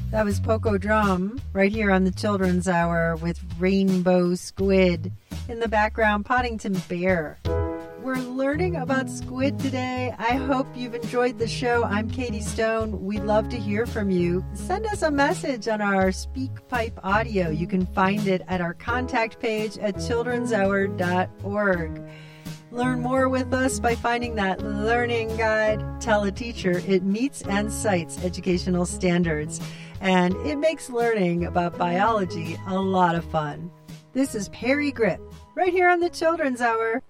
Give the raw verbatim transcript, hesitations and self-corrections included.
That was Poco Drum right here on the Children's Hour with Rainbow Squid. In the background, Poddington Bear. We're learning about squid today. I hope you've enjoyed the show. I'm Katie Stone. We'd love to hear from you. Send us a message on our SpeakPipe audio. You can find it at our contact page at children's hour dot org. Learn more with us by finding that learning guide. Tell a teacher it meets and cites educational standards. And it makes learning about biology a lot of fun. This is Perry Grip, right here on the Children's Hour.